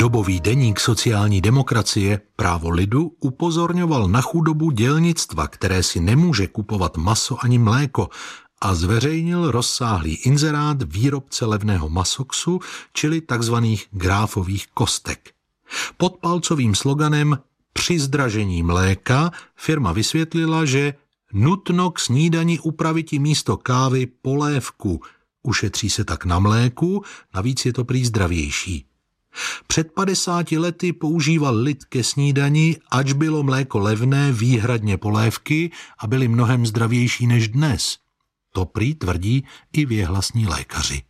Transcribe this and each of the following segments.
Dobový deník sociální demokracie Právo lidu upozorňoval na chudobu dělnictva, které si nemůže kupovat maso ani mléko, a zveřejnil rozsáhlý inzerát výrobce levného masoxu, čili takzvaných gráfových kostek. Pod palcovým sloganem Při zdražení mléka firma vysvětlila, že nutno k snídani upraviti místo kávy polévku. Ušetří se tak na mléku, navíc je to prý zdravější. Před 50 lety používal lid ke snídani, ač bylo mléko levné, výhradně polévky a byly mnohem zdravější než dnes. To prý tvrdí i věhlasní lékaři.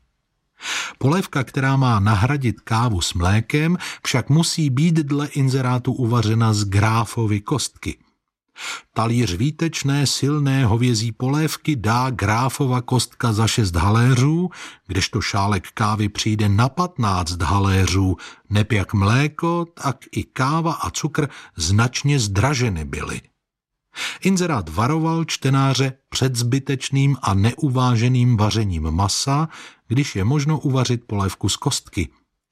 Polévka, která má nahradit kávu s mlékem, však musí být dle inzerátu uvařena z gráfovy kostky. Talíř výtečné silné hovězí polévky dá gráfova kostka za 6 haléřů, kdežto šálek kávy přijde na 15 haléřů. Neb jak mléko, tak i káva a cukr značně zdraženy byly. Inzerát varoval čtenáře před zbytečným a neuváženým vařením masa, když je možno uvařit polévku z kostky.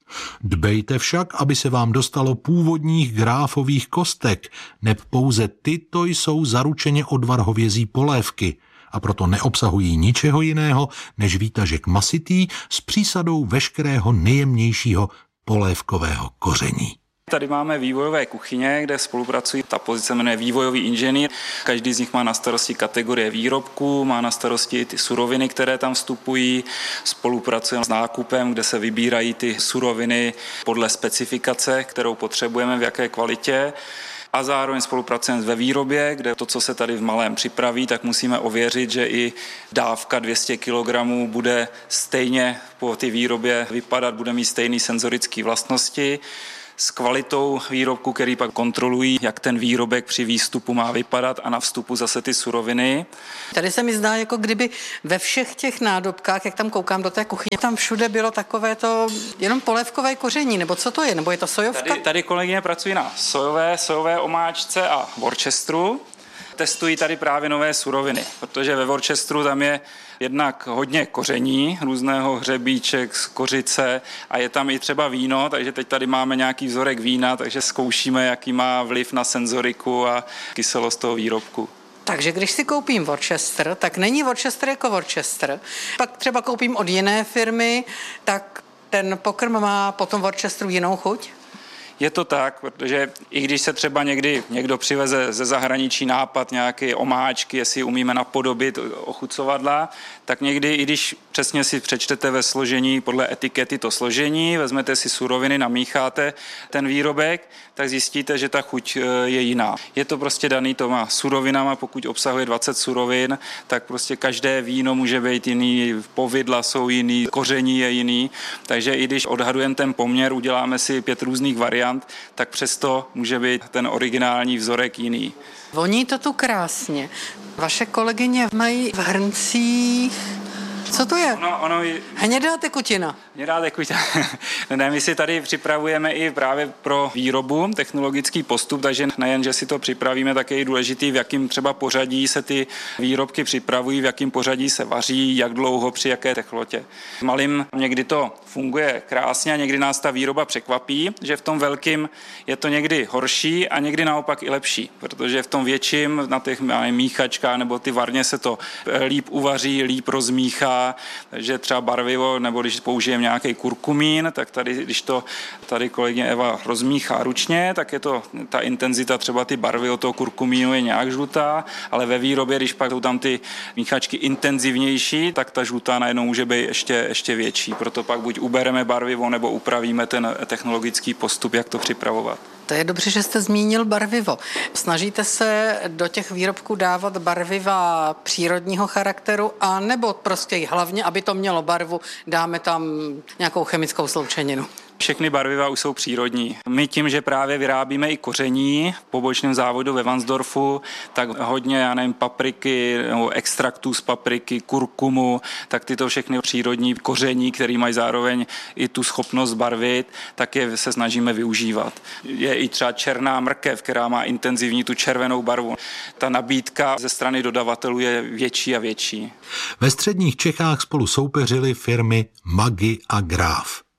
Dbejte však, aby se vám dostalo původních gráfových kostek, neb pouze tyto jsou zaručeně odvar hovězí polévky a proto neobsahují ničeho jiného než výtažek masitý s přísadou veškerého nejjemnějšího polévkového koření. Tady máme vývojové kuchyně, kde spolupracují. Ta pozice jmenuje vývojový inženýr. Každý z nich má na starosti kategorie výrobků, má na starosti ty suroviny, které tam vstupují. Spolupracujeme s nákupem, kde se vybírají ty suroviny podle specifikace, kterou potřebujeme, v jaké kvalitě. A zároveň spolupracujeme ve výrobě, kde to, co se tady v malém připraví, tak musíme ověřit, že i dávka 200 kg bude stejně po té výrobě vypadat, bude mít stejné senzorické vlastnosti. S kvalitou výrobku, který pak kontrolují, jak ten výrobek při výstupu má vypadat a na vstupu zase ty suroviny. Tady se mi zdá, jako kdyby ve všech těch nádobkách, jak tam koukám do té kuchyně, tam všude bylo takové to jenom polévkové koření, nebo co to je, nebo je to sojovka? Tady kolegyně pracují na sojové omáčce a Worcesteru. Testují tady právě nové suroviny, protože ve Worcesteru tam je jednak hodně koření, různého hřebíček, kořice a je tam i třeba víno, takže teď tady máme nějaký vzorek vína, takže zkoušíme, jaký má vliv na senzoriku a kyselost toho výrobku. Takže když si koupím Worcester, tak není Worcester jako Worcester. Pak třeba koupím od jiné firmy, tak ten pokrm má potom Worcesteru jinou chuť? Je to tak, protože i když se třeba někdy někdo přiveze ze zahraničí nápad nějaké omáčky, jestli umíme napodobit ochucovadla, tak někdy, i když přesně si přečtete ve složení podle etikety to složení, vezmete si suroviny, namícháte ten výrobek, tak zjistíte, že ta chuť je jiná. Je to prostě daný těma surovinama, pokud obsahuje 20 surovin, tak prostě každé víno může být jiný, povidla jsou jiný, koření je jiný, takže i když odhadujeme ten poměr, uděláme si 5 různých variant, tak přesto může být ten originální vzorek jiný. Voní to tu krásně. Vaše kolegyně mají v hrncích... Co to je? Hnědá tekutina. Hnědá tekutina. Ne, my si tady připravujeme i právě pro výrobu technologický postup, takže nejen, že si to připravíme, tak je i důležitý, v jakém třeba pořadí se ty výrobky připravují, v jakém pořadí se vaří, jak dlouho, při jaké teplotě. Malým někdy to funguje krásně a někdy nás ta výroba překvapí, že v tom velkým je to někdy horší a někdy naopak i lepší, protože v tom větším, na těch míchačkách nebo ty varně se to líp uvaří, líp rozmíchá. Takže třeba barvivo, nebo když použijeme nějaký kurkumín, tak tady, když to tady kolegyně Eva rozmíchá ručně, tak je to ta intenzita, třeba ty barvy od toho kurkumínu je nějak žlutá, ale ve výrobě, když pak jsou tam ty míchačky intenzivnější, tak ta žlutá najednou může být ještě větší. Proto pak buď ubereme barvivo, nebo upravíme ten technologický postup, jak to připravovat. To je dobře, že jste zmínil barvivo. Snažíte se do těch výrobků dávat barviva přírodního charakteru, a nebo prostě hlavně, aby to mělo barvu, dáme tam nějakou chemickou sloučeninu? Všechny barviva už jsou přírodní. My tím, že právě vyrábíme i koření v pobočném závodu ve Varnsdorfu, tak hodně, papriky, nebo extraktů z papriky, kurkumu, tak tyto všechny přírodní koření, které mají zároveň i tu schopnost barvit, tak je se snažíme využívat. Je i třeba černá mrkev, která má intenzivní tu červenou barvu. Ta nabídka ze strany dodavatelů je větší a větší. Ve středních Čechách spolu soupeřily firmy Maggi a Graf.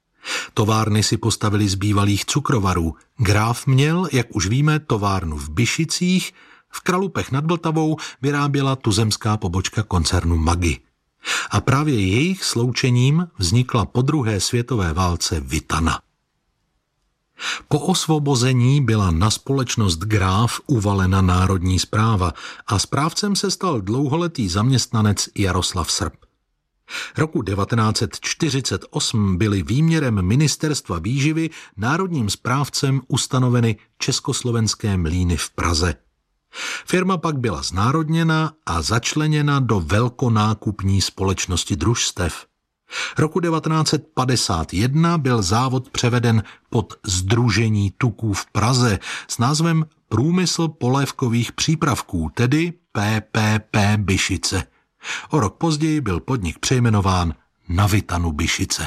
Továrny si postavili z bývalých cukrovarů. Gráf měl, jak už víme, továrnu v Byšicích, v Kralupech nad Vltavou vyráběla tuzemská pobočka koncernu Maggi. A právě jejich sloučením vznikla po druhé světové válce Vitana. Po osvobození byla na společnost Gráf uvalena národní správa a správcem se stal dlouholetý zaměstnanec Jaroslav Srb. Roku 1948 byly výměrem Ministerstva výživy národním správcem ustanoveny Československé mlýny v Praze. Firma pak byla znárodněna a začleněna do velkonákupní společnosti družstev. Roku 1951 byl závod převeden pod Sdružení tuků v Praze s názvem Průmysl polévkových přípravků, tedy PPP Byšice. O rok později byl podnik přejmenován na Vitanu Byšice.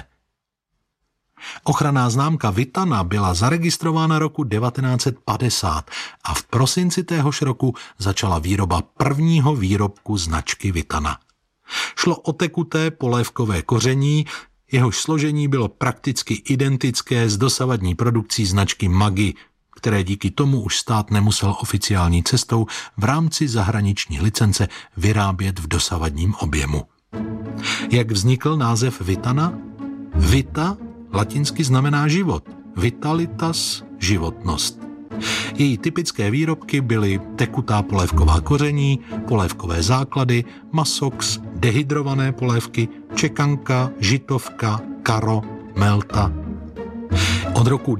Ochranná známka Vitana byla zaregistrována roku 1950 a v prosinci téhož roku začala výroba prvního výrobku značky Vitana. Šlo o tekuté polévkové koření, jehož složení bylo prakticky identické s dosavadní produkcí značky Maggi, které díky tomu už stát nemusel oficiální cestou v rámci zahraniční licence vyrábět v dosavadním objemu. Jak vznikl název Vitana? Vita latinsky znamená život, vitalitas životnost. Její typické výrobky byly tekutá polévková koření, polévkové základy, masox, dehydrované polévky, čekanka, žitovka, karo, melta. Od roku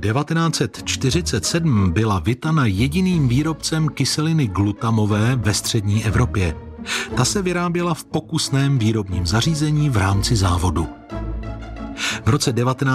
1947 byla Vitana jediným výrobcem kyseliny glutamové ve střední Evropě. Ta se vyráběla v pokusném výrobním zařízení v rámci závodu. V roce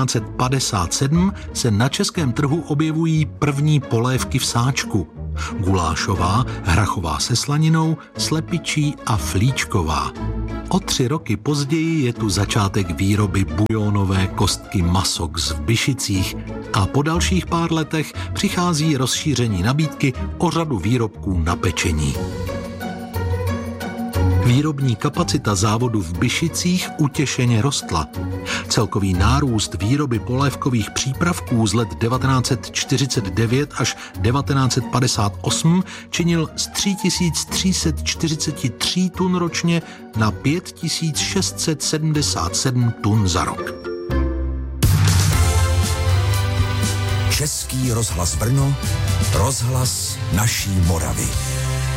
1957 se na českém trhu objevují první polévky v sáčku. Gulášová, hrachová se slaninou, slepičí a flíčková. O 3 roky později je tu začátek výroby bujonové kostky Masox v Byšicích a po dalších pár letech přichází rozšíření nabídky o řadu výrobků na pečení. Výrobní kapacita závodu v Byšicích utěšeně rostla. Celkový nárůst výroby polévkových přípravků z let 1949 až 1958 činil z 3343 tun ročně na 5677 tun za rok. Český rozhlas Brno, rozhlas naší Moravy.